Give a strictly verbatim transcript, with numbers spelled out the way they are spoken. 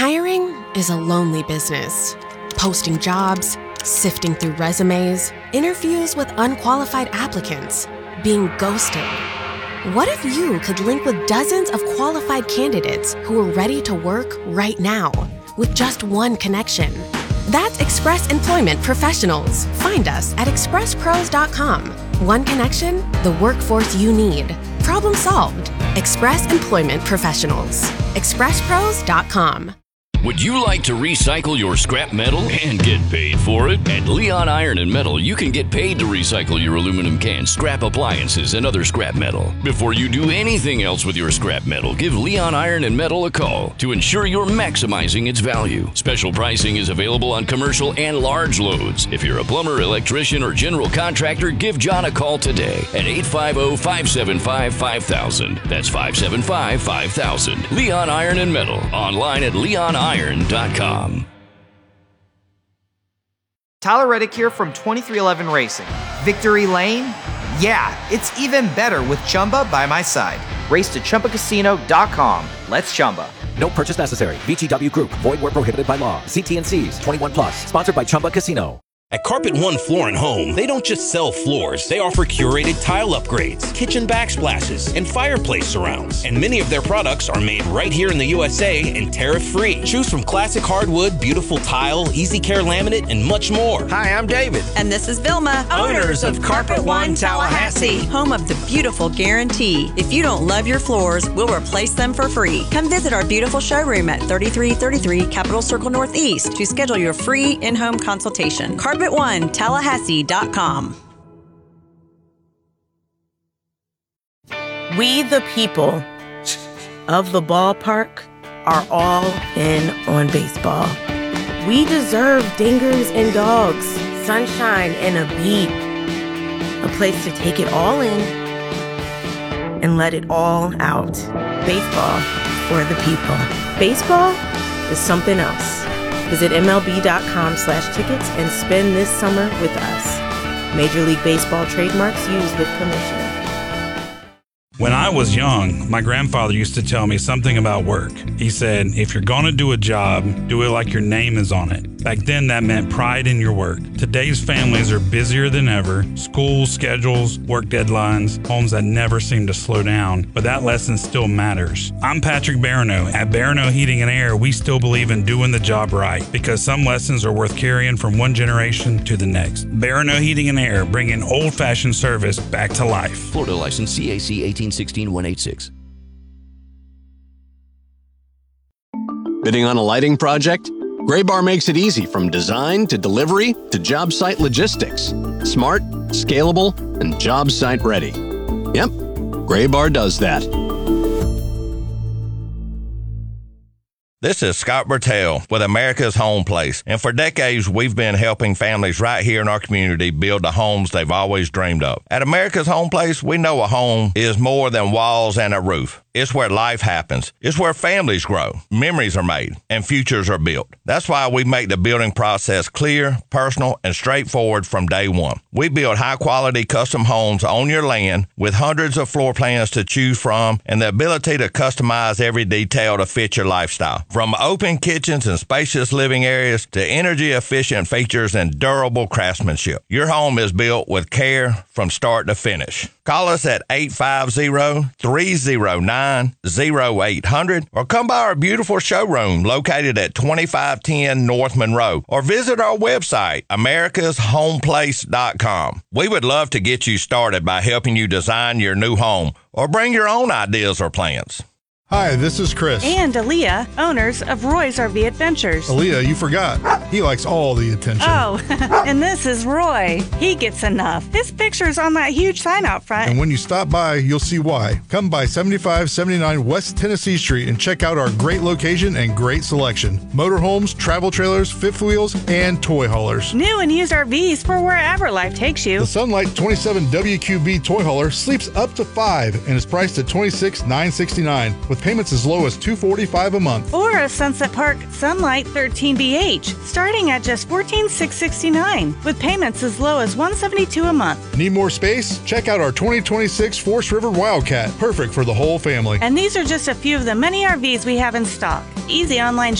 Hiring is a lonely business. Posting jobs, sifting through resumes, interviews with unqualified applicants, being ghosted. What if you could link with dozens of qualified candidates who are ready to work right now with just one connection? That's Express Employment Professionals. Find us at express pros dot com. One connection, the workforce you need. Problem solved. Express Employment Professionals. express pros dot com. Would you like to recycle your scrap metal and get paid for it? At Leon Iron and Metal, you can get paid to recycle your aluminum cans, scrap appliances, and other scrap metal. Before you do anything else with your scrap metal, give Leon Iron and Metal a call to ensure you're maximizing its value. Special pricing is available on commercial and large loads. If you're a plumber, electrician, or general contractor, give John a call today at eight five zero, five seven five, five thousand. That's five seven five, five thousand. Leon Iron and Metal. Online at leon iron dot com. Tyler Reddick here from twenty-three eleven Racing. Victory Lane? Yeah, it's even better with Chumba by my side. Race to chumba casino dot com. Let's Chumba. No purchase necessary. V G W Group. Void where prohibited by law. See T and C's. twenty-one plus. Sponsored by Chumba Casino. At Carpet One Floor and Home, they don't just sell floors. They offer curated tile upgrades, kitchen backsplashes, and fireplace surrounds. And many of their products are made right here in the U S A and tariff-free. Choose from classic hardwood, beautiful tile, easy care laminate, and much more. Hi, I'm David. And this is Vilma, owners of Carpet One Tallahassee, home of the beautiful guarantee. If you don't love your floors, we'll replace them for free. Come visit our beautiful showroom at thirty-three thirty-three Capitol Circle Northeast to schedule your free in-home consultation. Carpet One Tallahassee dot com. We, the people of the ballpark, are all in on baseball. We deserve dingers and dogs, sunshine and a beat, a place to take it all in and let it all out. Baseball for the people. Baseball is something else. Visit M L B dot com slash tickets and spend this summer with us. Major League Baseball trademarks used with permission. When I was young, my grandfather used to tell me something about work. He said, if you're going to do a job, do it like your name is on it. Back then, that meant pride in your work. Today's families are busier than ever. School, schedules, work deadlines, homes that never seem to slow down. But that lesson still matters. I'm Patrick Barano. At Barano Heating and Air, we still believe in doing the job right because some lessons are worth carrying from one generation to the next. Barano Heating and Air, bringing old-fashioned service back to life. Florida license C A C eighteen sixteen one eighty-six. Bidding on a lighting project? Graybar makes it easy from design to delivery to job site logistics. Smart, scalable, and job site ready. Yep, Graybar does that. This is Scott Bertel with America's Home Place, and for decades we've been helping families right here in our community build the homes they've always dreamed of. At America's Home Place, we know a home is more than walls and a roof. It's where life happens. It's where families grow, memories are made, and futures are built. That's why we make the building process clear, personal, and straightforward from day one. We build high-quality custom homes on your land with hundreds of floor plans to choose from and the ability to customize every detail to fit your lifestyle. From open kitchens and spacious living areas to energy-efficient features and durable craftsmanship, your home is built with care from start to finish. Call us at eight five zero, three zero nine, zero eight hundred or come by our beautiful showroom located at twenty-five ten North Monroe or visit our website, americas home place dot com. We would love to get you started by helping you design your new home or bring your own ideas or plans. Hi, this is Chris. And Aaliyah, owners of Roy's R V Adventures. Aaliyah, you forgot. He likes all the attention. Oh, and this is Roy. He gets enough. His picture's on that huge sign out front. And when you stop by, you'll see why. Come by seventy-five seventy-nine West Tennessee Street and check out our great location and great selection. Motorhomes, travel trailers, fifth wheels, and toy haulers. New and used R Vs for wherever life takes you. The Sunlight twenty-seven W Q B toy hauler sleeps up to five and is priced at twenty-six thousand nine hundred sixty-nine dollars with payments as low as two hundred forty-five dollars a month. Or a Sunset Park Sunlight thirteen B H, starting at just fourteen thousand six hundred sixty-nine dollars with payments as low as one hundred seventy-two dollars a month. Need more space? Check out our twenty twenty-six Forest River Wildcat, perfect for the whole family. And these are just a few of the many R Vs we have in stock. Easy online